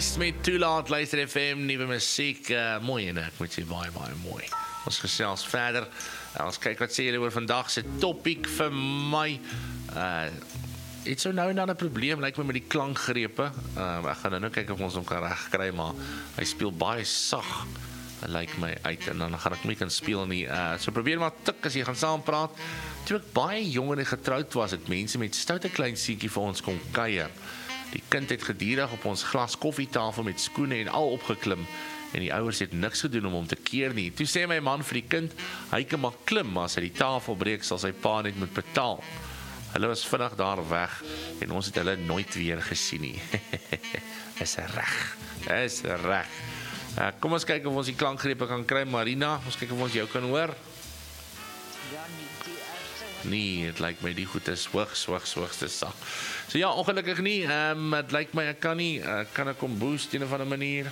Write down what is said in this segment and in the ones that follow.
Met toelaat, luister FM, nuwe musiek, mooi en ek moet sê baie mooi. Ons gesels verder, ons kyk wat sê julle oor vandag se topiek vir my. Iets so nou en dan 'n probleem lyk my met die klankgrepe. Ek gaan nou kyk of ons hom kan regkry, maar hy speel baie sag. Lyk my uit en dan gaan ek nie kan speel nie. So probeer maar tik as jy gaan saam praat. Toe ek baie jong en getroud was, het mense met stoute klein seentjie vir ons kom kuier. Die kind het gedurig op ons glas koffietafel met skoene en al opgeklim en die ouers het niks gedoen om hom te keer nie. Toe sê my man vir die kind, hy kan maar klim, maar as hy die tafel breek sal sy pa net moet betaal. Hulle was vinnig daar weg en ons het hulle nooit weer gesien nie. Is reg. Kom ons kyk of ons die klankgrepe kan kry, Marina. Ons kyk of ons jou kan hoor. Nee, het lyk my die goed is hoogste sak. So ja, ongelukkig nie. Het lyk my ek kan ek kom boost in 'n of ander manier.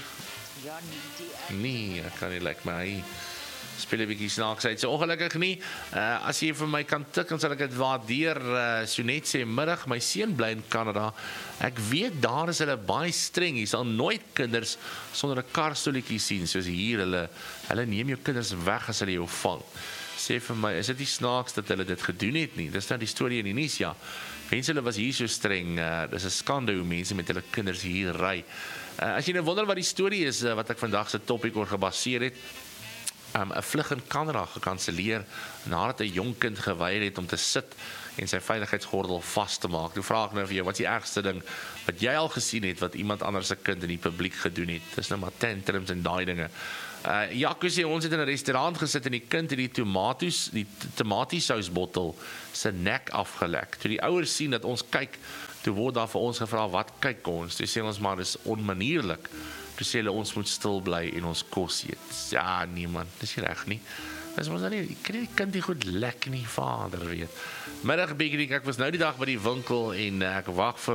Nee, ek kan nie lyk my speel 'n bietjie snaaks uit. So ongelukkig nie. As jy vir my kan tik, dan sal ek dit waardeer. So net sê middag, my seun bly in Kanada. Ek weet daar is hulle baie streng. Jy sal nooit kinders sonder 'n karstoeltjie sien soos hier. Hulle neem jou kinders weg as hulle jou vang. Sê vir my, is dit nie snaaks dat hulle dit gedoen het nie? Dis nou die storie in die nuus, ja. Mense, hulle was hier so streng. Dis 'n skande hoe mense met hulle kinders hier ry. As jy nou wonder wat die storie is, wat ek vandag se topiek oor gebaseer het, 'n vlug in Kanada gekanselleer nadat 'n jong kind geweier het om te sit en sy veiligheidsgordel vas te maak. Toe vra ek nou vir jou, wat is die ergste ding wat jy al gesien het wat iemand anders se kind in die publiek gedoen het? Dis nou maar tantrums en daai dinge. Jaco sê, ons het in 'n restaurant gesit en die kind het die tomatiesausbottel sy nek afgelek. Toe die ouers sien dat ons kyk, toe word daar vir ons gevra, wat kyk ons? Toe sê ons maar, dis onmanierlik. Toe sê hulle, ons moet stil bly en ons kos eet. Ja, nee man, dis nie reg nie. Dis ons dan nie, ek kan nie die kind nie goed lek nie, vader weet. Middag bietjie, ek was nou die dag by die winkel en ek wag vir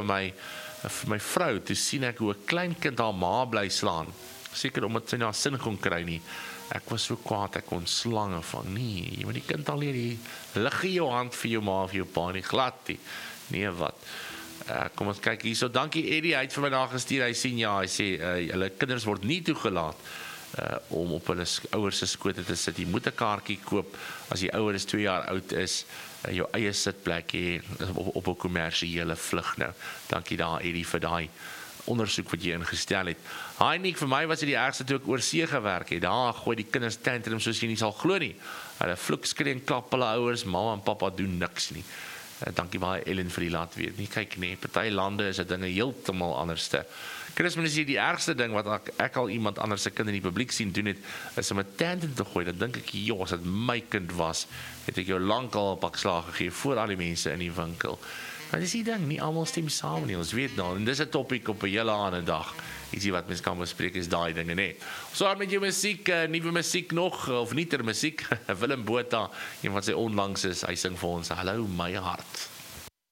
my vrou, toe sien ek hoe 'n klein kind haar ma bly slaan. Seker omdat sy nou sin kon kry nie. Ek was so kwaad, ek kon slange van, nee, jy moet die kind al leer, lig jou hand vir jou ma of jou pa nie, glad nie. Nee, wat? Kom ons kyk hier, so dankie Eddie, hy het vir my daar gestuur, hy sien ja, hy sê, hulle kinders word nie toegelaat om op hulle ouers se skote te sit. Jy moet 'n kaartjie koop as die ouer is 2 jaar oud is, jou eie sitplek hê op 'n kommersiële vlug nou. Dankie daar Eddie vir daai ondersoek wat jy ingestel het. Heinik, vir my was dit die ergste toe ek oor see gewerk het. Daar gooi die kinders tantrum soos jy nie sal glo nie. Hulle vloek, skree en klap hulle ouers, mamma en pappa doen niks nie. Dankie baie Ellen vir die laat weet. Nie kyk nie, party lande is dit dinge heeltemal anderste. Christmas is hier die ergste ding wat ek al iemand anders se kind in die publiek sien doen het, is om 'n tantrum te gooi. Dan dink ek, joh, as dit my kind was, het ek jou lankal 'n pak slaag gegee voor al die mense in die winkel. Maar dis die ding, nie almal stem saam nie, ons weet nou, en dis 'n topiek op 'n hele ander dag, ietsie wat mens kan bespreek is daai dinge net. So met jou musiek, nuwe musiek nog, of nieter musiek, Willem Botha, een van sy onlangs is, hy sing vir ons, Hallo my hart.